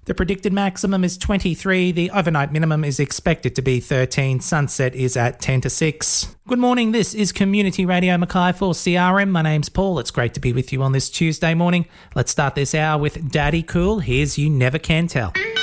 The predicted maximum is 23. The overnight minimum is expected to be 13. Sunset is at 10 to 6. Good morning. This is Community Radio Mackay for CRM. My name's Paul. It's great to be with you on this Tuesday morning. Let's start this hour with Daddy Cool. Here's You Never Can Tell.